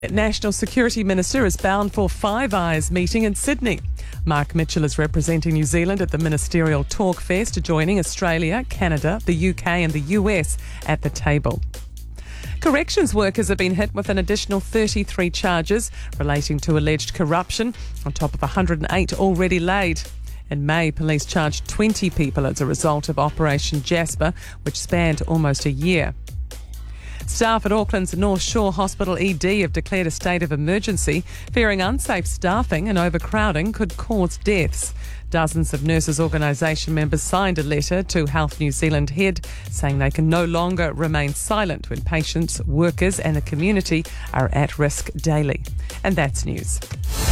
National Security Minister is bound for Five Eyes meeting in Sydney. Mark Mitchell is representing New Zealand at the Ministerial Talkfest, joining Australia, Canada, the UK and the US at the table. Corrections workers have been hit with an additional 33 charges relating to alleged corruption, on top of 108 already laid. In May, police charged 20 people as a result of Operation Jasper, which spanned almost a year. Staff at Auckland's North Shore Hospital ED have declared a state of emergency, fearing unsafe staffing and overcrowding could cause deaths. Dozens of nurses' organisation members signed a letter to Health New Zealand Head saying they can no longer remain silent when patients, workers and the community are at risk daily. And that's news.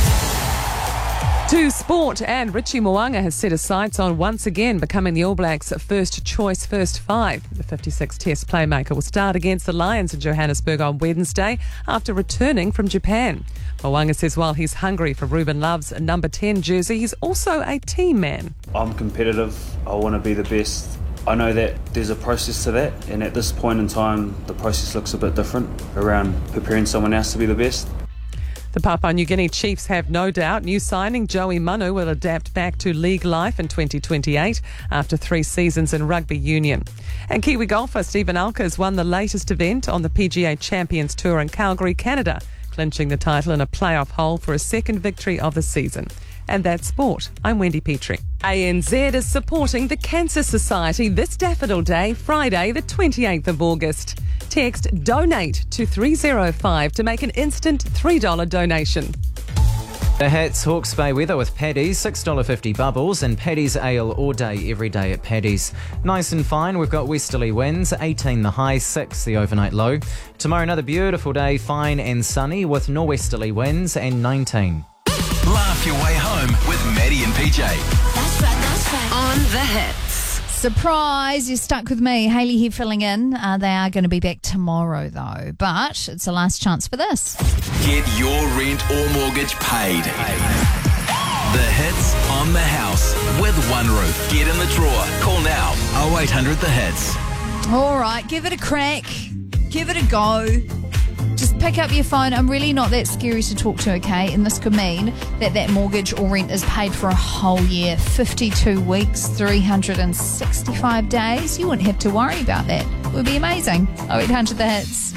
To sport, and Richie Mo'unga has set his sights on once again becoming the All Blacks' first choice first five. The 56 Test playmaker will start against the Lions in Johannesburg on Wednesday after returning from Japan. Mo'unga says while he's hungry for Ruben Love's number 10 jersey, he's also a team man. I'm competitive. I want to be the best. I know that there's a process to that, and at this point in time, the process looks a bit different around preparing someone else to be the best. The Papua New Guinea Chiefs have no doubt new signing Joey Manu will adapt back to league life in 2028 after 3 seasons in rugby union. And Kiwi golfer Stephen Alkers won the latest event on the PGA Champions Tour in Calgary, Canada, clinching the title in a playoff hole for a second victory of the season. And that's sport. I'm Wendy Petrie. ANZ is supporting the Cancer Society this Daffodil Day, Friday the 28th of August. Text DONATE to 305 to make an instant $3 donation. The Hats Hawke's Bay weather with Paddy's, $6.50 bubbles and Paddy's Ale all day, every day at Paddy's. Nice and fine, we've got westerly winds, 18 the high, 6 the overnight low. Tomorrow another beautiful day, fine and sunny with norwesterly winds and 19. Laugh your way home with Maddie and PJ. That's right. On the Hits. Surprise, you're stuck with me. Hayley here filling in. They are going to be back tomorrow though, but it's a last chance for this. Get your rent or mortgage paid. The Hits on the house with One Roof. Get in the drawer. Call now 0800 The Hits. All right, give it a crack. Give it a go. Just pick up your phone. I'm really not that scary to talk to, okay? And this could mean that mortgage or rent is paid for a whole year, 52 weeks, 365 days. You wouldn't have to worry about that. It would be amazing. 0800 The Hits.